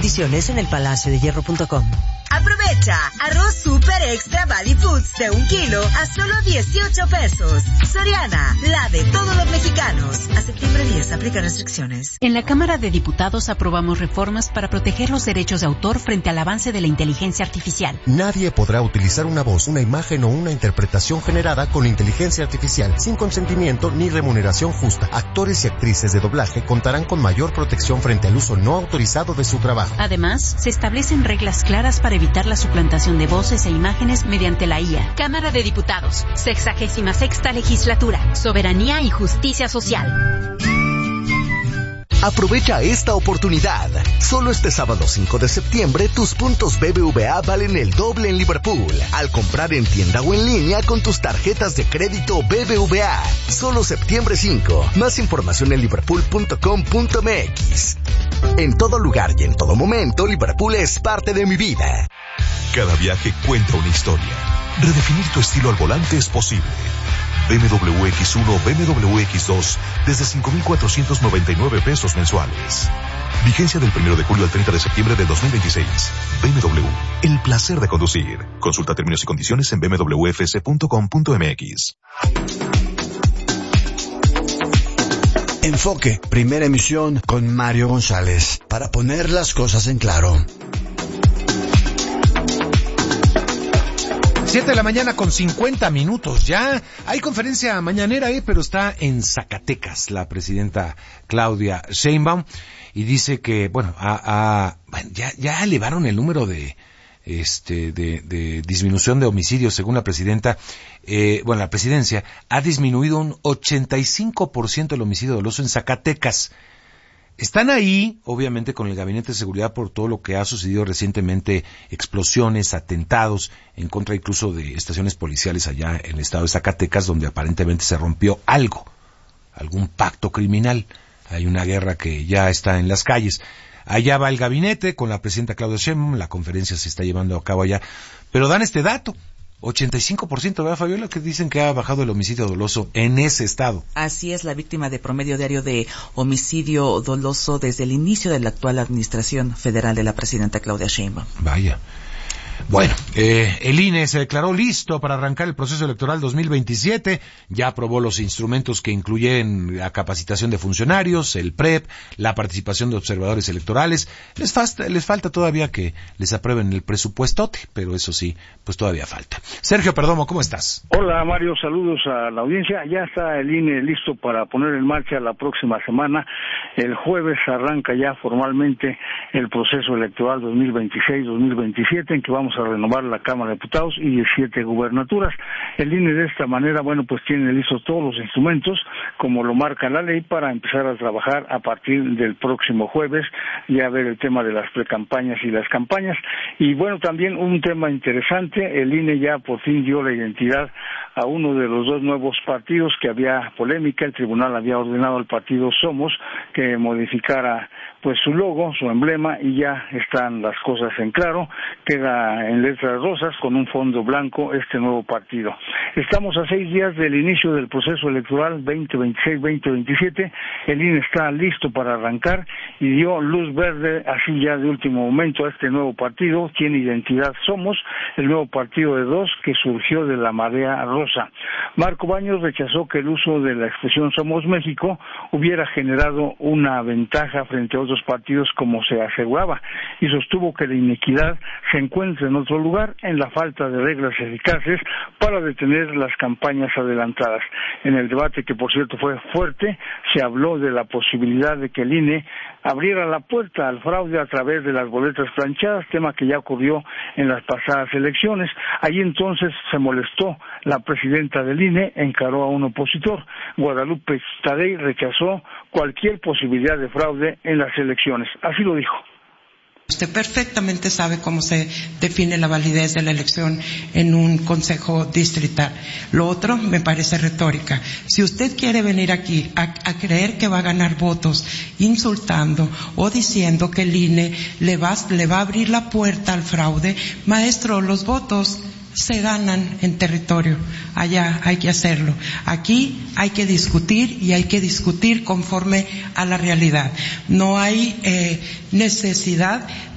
Condiciones en elpalaciodehierro.com. Aprovecha arroz super extra Valley Foods de 1 kilo a solo 18 pesos. Soriana, la de todos los mexicanos. A septiembre 10 aplica restricciones. En la Cámara de Diputados aprobamos reformas para proteger los derechos de autor frente al avance de la inteligencia artificial. Nadie podrá utilizar una voz, una imagen o una interpretación generada con inteligencia artificial sin consentimiento ni remuneración justa. Actores y actrices de doblaje contarán con mayor protección frente al uso no autorizado de su trabajo. Además, se establecen reglas claras para evitar la suplantación de voces e imágenes mediante la IA. Cámara de Diputados, 66ª Legislatura, Soberanía y Justicia Social. Aprovecha esta oportunidad. Solo este sábado 5 de septiembre, tus puntos BBVA valen el doble en Liverpool. Al comprar en tienda o en línea con tus tarjetas de crédito BBVA. Solo septiembre 5. Más información en liverpool.com.mx. En todo lugar y en todo momento, Liverpool es parte de mi vida. Cada viaje cuenta una historia. Redefinir tu estilo al volante es posible. BMW X1, BMW X2, desde 5,499 pesos mensuales. Vigencia del 1 de julio al 30 de septiembre del 2026. BMW, el placer de conducir. Consulta términos y condiciones en bmwfs.com.mx. Enfoque, primera emisión con Mario González, para poner las cosas en claro. 7 de la mañana con 50 minutos. Ya hay conferencia mañanera, pero está en Zacatecas la presidenta Claudia Sheinbaum y dice que, bueno, ya elevaron el número de disminución de homicidios según la presidenta. La presidencia ha disminuido un 85% el homicidio doloso en Zacatecas. Están ahí, obviamente, con el Gabinete de Seguridad por todo lo que ha sucedido recientemente, explosiones, atentados, en contra incluso de estaciones policiales allá en el estado de Zacatecas, donde aparentemente se rompió algún pacto criminal. Hay una guerra que ya está en las calles. Allá va el gabinete con la presidenta Claudia Sheinbaum, la conferencia se está llevando a cabo allá, pero dan este dato. 85%, ¿verdad, Fabiola? Que dicen que ha bajado el homicidio doloso en ese estado. Así es, la víctima de promedio diario de homicidio doloso desde el inicio de la actual administración federal de la presidenta Claudia Sheinbaum. Vaya. Bueno, el INE se declaró listo para arrancar el proceso electoral 2027, ya aprobó los instrumentos que incluyen la capacitación de funcionarios, el PREP, la participación de observadores electorales. Les falta todavía que les aprueben el presupuestote, pero eso sí, pues todavía falta. Sergio Perdomo, ¿cómo estás? Hola Mario, saludos a la audiencia. Ya está el INE listo para poner en marcha la próxima semana. El jueves arranca ya formalmente el proceso electoral 2026-2027, en que vamos a renovar la Cámara de Diputados y 17 gubernaturas. El INE de esta manera, pues tiene listos todos los instrumentos, como lo marca la ley, para empezar a trabajar a partir del próximo jueves, ya ver el tema de las precampañas y las campañas. Y también un tema interesante, el INE ya por fin dio la identidad a uno de los dos nuevos partidos que había polémica. El tribunal había ordenado al partido Somos que modificara su logo, su emblema, y ya están las cosas en claro. Queda en letras rosas con un fondo blanco este nuevo partido. Estamos a 6 días del inicio del proceso electoral 2026-2027. El INE está listo para arrancar y dio luz verde así ya de último momento a este nuevo partido. Tiene identidad Somos, el nuevo partido de dos que surgió de la marea rosa. Marco Baños rechazó que el uso de la expresión Somos México hubiera generado una ventaja frente a otros partidos como se aseguraba, y sostuvo que la inequidad se encuentra en otro lugar, en la falta de reglas eficaces para detener las campañas adelantadas. En el debate, que por cierto fue fuerte, se habló de la posibilidad de que el INE abriera la puerta al fraude a través de las boletas planchadas, tema que ya ocurrió en las pasadas elecciones. Allí entonces se molestó la presidenta del INE, encaró a un opositor. Guadalupe Tadei rechazó cualquier posibilidad de fraude en las elecciones. Así lo dijo. Usted perfectamente sabe cómo se define la validez de la elección en un consejo distrital. Lo otro me parece retórica. Si usted quiere venir aquí a creer que va a ganar votos insultando o diciendo que el INE le va a abrir la puerta al fraude, maestro, los votos se ganan en territorio. Allá hay que hacerlo. Aquí hay que discutir, y hay que discutir conforme a la realidad. No hay necesidad